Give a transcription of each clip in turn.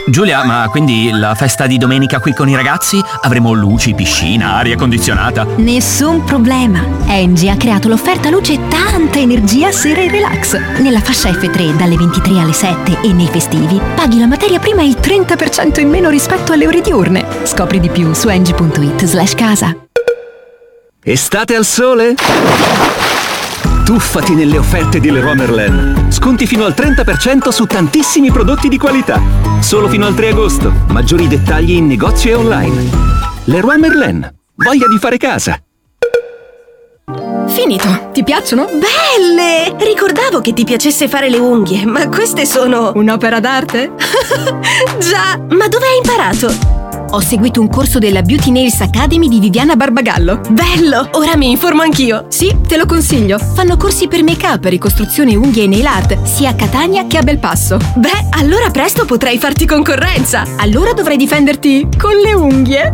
Giulia, ma quindi la festa di domenica qui con i ragazzi? Avremo luci, piscina, aria condizionata? Nessun problema. Engie ha creato l'offerta luce e tanta energia sera e relax. Nella fascia F3 dalle 23 alle 7 e nei festivi paghi la materia prima il 30% in meno rispetto alle ore diurne. Scopri di più su engie.it/casa. Estate al sole? Tuffati nelle offerte di Leroy Merlin. Sconti fino al 30% su tantissimi prodotti di qualità. Solo fino al 3 agosto. Maggiori dettagli in negozio e online. Leroy Merlin. Voglia di fare casa. Finito. Ti piacciono? Belle! Ricordavo che ti piacesse fare le unghie, ma queste sono... Un'opera d'arte? Già! Ma dove hai imparato? Ho seguito un corso della Beauty Nails Academy di Viviana Barbagallo. Bello! Ora mi informo anch'io. Sì, te lo consiglio. Fanno corsi per make-up, ricostruzione unghie e nail art, sia a Catania che a Belpasso. Beh, allora presto potrei farti concorrenza. Allora dovrai difenderti con le unghie.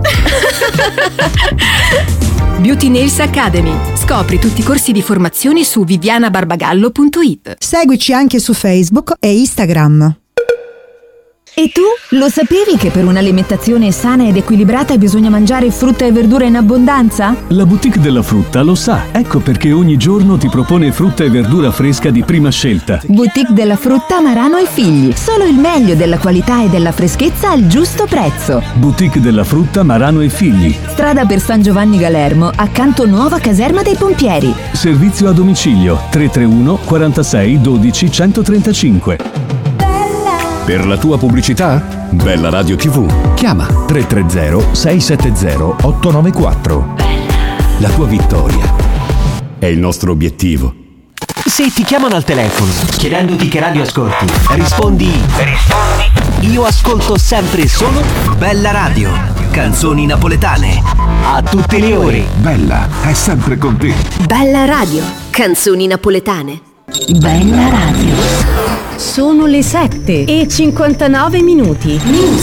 Beauty Nails Academy. Scopri tutti i corsi di formazione su vivianabarbagallo.it. Seguici anche su Facebook e Instagram. E tu? Lo sapevi che per un'alimentazione sana ed equilibrata bisogna mangiare frutta e verdura in abbondanza? La boutique della frutta lo sa, ecco perché ogni giorno ti propone frutta e verdura fresca di prima scelta. Boutique della frutta Marano e Figli, solo il meglio della qualità e della freschezza al giusto prezzo. Boutique della frutta Marano e Figli. Strada per San Giovanni Galermo, accanto nuova caserma dei pompieri. Servizio a domicilio 331 46 12 135. Per la tua pubblicità? Bella Radio TV. Chiama 330 670 894. La tua vittoria è il nostro obiettivo. Se ti chiamano al telefono chiedendoti che radio ascolti, rispondi io ascolto sempre solo Bella Radio, canzoni napoletane a tutte le ore. Bella è sempre con te. Bella Radio, canzoni napoletane. Bella Radio. Sono le 7:59.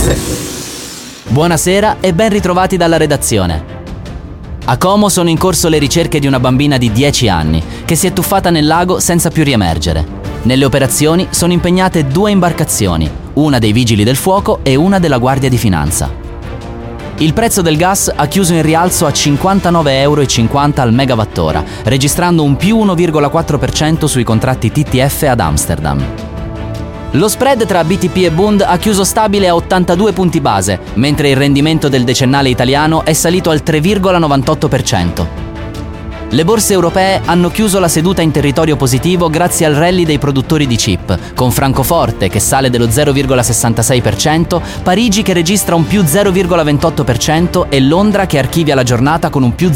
Buonasera e ben ritrovati dalla redazione. A Como sono in corso le ricerche di una bambina di 10 anni che si è tuffata nel lago senza più riemergere. Nelle operazioni sono impegnate 2 imbarcazioni, una dei vigili del fuoco e una della Guardia di Finanza. Il prezzo del gas ha chiuso in rialzo a 59,50 € al megawattora, registrando un più 1,4% sui contratti TTF ad Amsterdam. Lo spread tra BTP e Bund ha chiuso stabile a 82 punti base, mentre il rendimento del decennale italiano è salito al 3,98%. Le borse europee hanno chiuso la seduta in territorio positivo grazie al rally dei produttori di chip, con Francoforte che sale dello 0,66%, Parigi che registra un più 0,28% e Londra che archivia la giornata con un più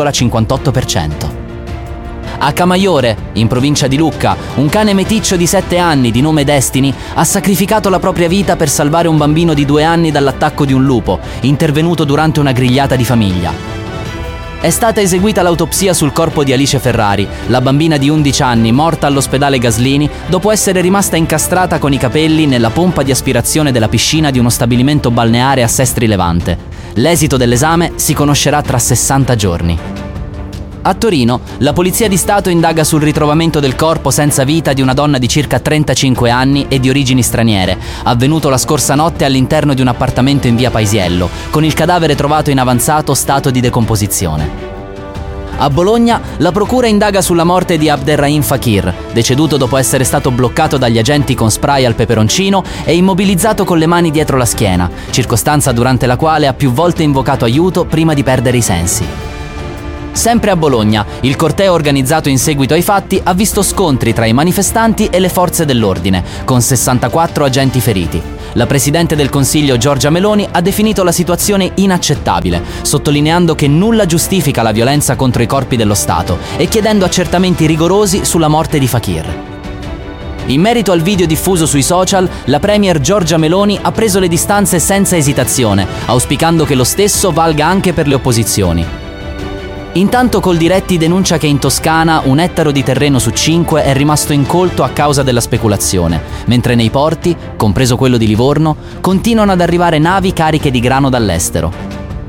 0,58%. A Camaiore, in provincia di Lucca, un cane meticcio di 7 anni di nome Destiny ha sacrificato la propria vita per salvare un bambino di 2 anni dall'attacco di un lupo, intervenuto durante una grigliata di famiglia. È stata eseguita l'autopsia sul corpo di Alice Ferrari, la bambina di 11 anni morta all'ospedale Gaslini dopo essere rimasta incastrata con i capelli nella pompa di aspirazione della piscina di uno stabilimento balneare a Sestri Levante. L'esito dell'esame si conoscerà tra 60 giorni. A Torino, la Polizia di Stato indaga sul ritrovamento del corpo senza vita di una donna di circa 35 anni e di origini straniere, avvenuto la scorsa notte all'interno di un appartamento in via Paisiello, con il cadavere trovato in avanzato stato di decomposizione. A Bologna, la procura indaga sulla morte di Abderrahim Fakir, deceduto dopo essere stato bloccato dagli agenti con spray al peperoncino e immobilizzato con le mani dietro la schiena, circostanza durante la quale ha più volte invocato aiuto prima di perdere i sensi. Sempre a Bologna, il corteo organizzato in seguito ai fatti ha visto scontri tra i manifestanti e le forze dell'ordine, con 64 agenti feriti. La Presidente del Consiglio Giorgia Meloni ha definito la situazione inaccettabile, sottolineando che nulla giustifica la violenza contro i corpi dello Stato e chiedendo accertamenti rigorosi sulla morte di Fakir. In merito al video diffuso sui social, la premier Giorgia Meloni ha preso le distanze senza esitazione, auspicando che lo stesso valga anche per le opposizioni. Intanto Coldiretti denuncia che in Toscana un ettaro di terreno su 5 è rimasto incolto a causa della speculazione, mentre nei porti, compreso quello di Livorno, continuano ad arrivare navi cariche di grano dall'estero.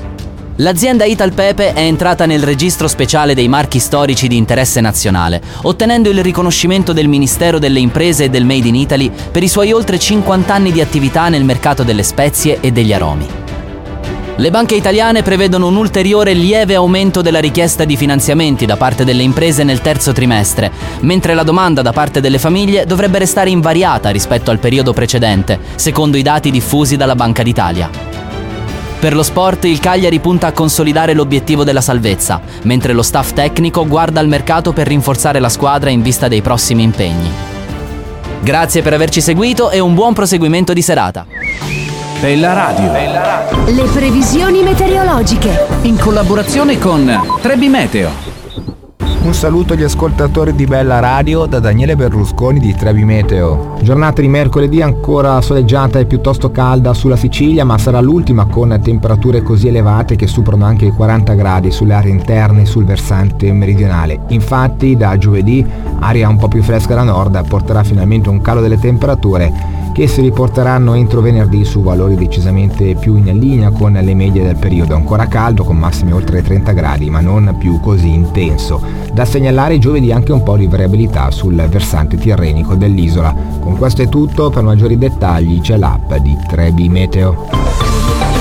L'azienda Italpepe è entrata nel registro speciale dei marchi storici di interesse nazionale, ottenendo il riconoscimento del Ministero delle Imprese e del Made in Italy per i suoi oltre 50 anni di attività nel mercato delle spezie e degli aromi. Le banche italiane prevedono un ulteriore lieve aumento della richiesta di finanziamenti da parte delle imprese nel terzo trimestre, mentre la domanda da parte delle famiglie dovrebbe restare invariata rispetto al periodo precedente, secondo i dati diffusi dalla Banca d'Italia. Per lo sport, il Cagliari punta a consolidare l'obiettivo della salvezza, mentre lo staff tecnico guarda al mercato per rinforzare la squadra in vista dei prossimi impegni. Grazie per averci seguito e un buon proseguimento di serata. Bella Radio. Le previsioni meteorologiche. In collaborazione con Trebi Meteo. Un saluto agli ascoltatori di Bella Radio da Daniele Berlusconi di Trebi Meteo. Giornata di mercoledì ancora soleggiata e piuttosto calda sulla Sicilia, ma sarà l'ultima con temperature così elevate che superano anche i 40 gradi sulle aree interne e sul versante meridionale. Infatti da giovedì aria un po' più fresca da nord porterà finalmente un calo delle temperature che si riporteranno entro venerdì su valori decisamente più in linea con le medie del periodo. Ancora caldo con massime oltre i 30 gradi, ma non più così intenso. Da segnalare giovedì anche un po' di variabilità sul versante tirrenico dell'isola. Con questo è tutto, per maggiori dettagli c'è l'app di Trebi Meteo.